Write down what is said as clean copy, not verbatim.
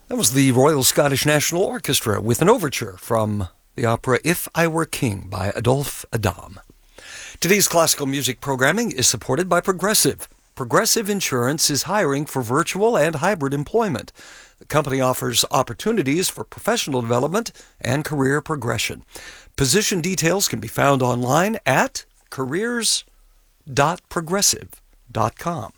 That was the Royal Scottish National Orchestra with an overture from the opera If I Were King by Adolphe Adam. Today's classical music programming is supported by Progressive. Progressive Insurance is hiring for virtual and hybrid employment. The company offers opportunities for professional development and career progression. Position details can be found online at careers.progressive.com.